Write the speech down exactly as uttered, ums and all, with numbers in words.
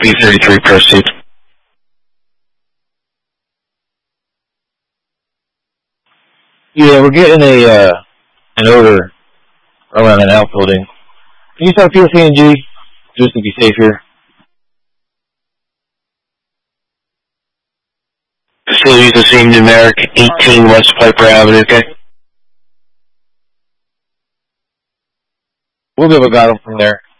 B thirty-three, proceed. Yeah, we're getting a uh, an odor around an outbuilding. Can you start P C N G just to be safe here? Facilities the same numeric, eighteen West Piper Avenue, okay? We'll be able to got him from there.